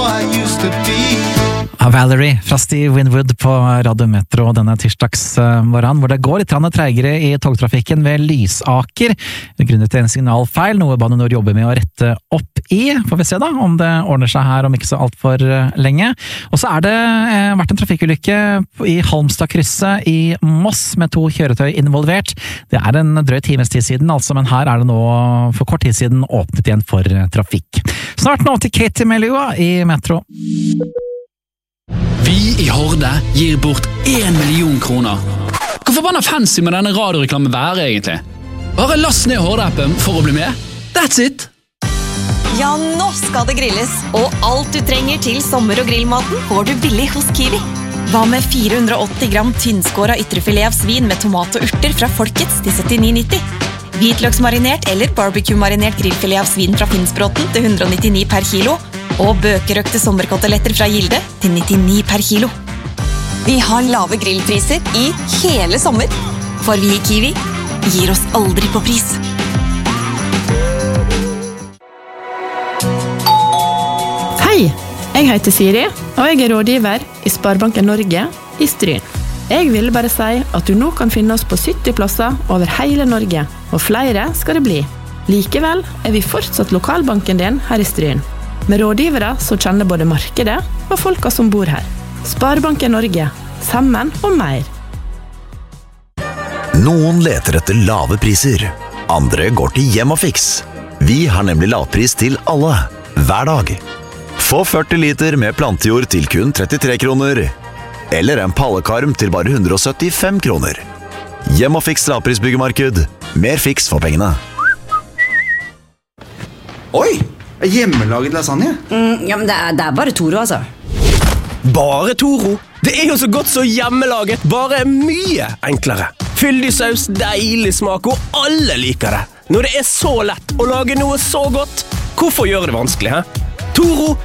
Valerie fra Steve Winwood på Radio Metro denne tirsdagsmorgen, hvor det går litt treigere i togtrafikken ved Lysaker, grunnet til en signalfeil, noe Bane NOR jobber med å rette opp i. Får vi se da, om det ordner seg her om ikke så alt for lenge. Og så det vært en trafikkulykke i Halmstad-krysset i Moss med 2 kjøretøy involvert. Det en drøy times tid siden, altså, men her det nå for kort tid siden åpnet igjen for trafikk. Snart nå til Katie Melua i Metro. Vi i Horde gir bort 1 million kroner. Hvor forbanna fancy med denne radioreklame være egentlig? Bare last ned Horde-appen for å bli med. That's it! Ja, nå skal det grilles, og alt du trenger til sommer- og grillmaten får du billig hos Kiwi. Hva med 480 gram tynnskåra ytrefilet av svin med tomat og urter fra Folkets til 79,90? Hvitløksmarinert eller barbecue-marinert grillfilet av svin fra Finnsbråten til 199 per kilo, og bøkerøkte sommerkoteletter fra Gilde til 99 per kilo. Vi har lave grillpriser i hele sommer, for vi i Kiwi gir oss aldri på pris. Hei, jeg heter Siri, og jeg rådgiver i Sparebanken Norge i Stryn. Jeg vil bare si at du nå kan finne oss på 70 plasser over hele Norge, og flere skal det bli. Likevel vi fortsatt lokalbanken din her i Stryn, med rådgivere som kjenner både markedet og folka som bor her. Sparebanken Norge, sammen og mer. Noen leter etter lave priser, andre går til Hjemmafix. Vi har nemlig lavpris til alle, hver dag. Få 40 liter med plantejord til kun 33 kroner, eller en pallekarm til bare 175 kroner. Hjemmafix lavprisbyggemarked, mer fiks for pengene. Oi! Hjemmelaget lasagne? Ja, men det bare Toro, altså. Bare Toro? Det jo så godt så hjemmelaget, bare mye enklere. Fyldig saus, deilig smak, og alle liker det. Når det så lett å lage noe så godt, hvorfor gjøre det vanskelig, he? Toro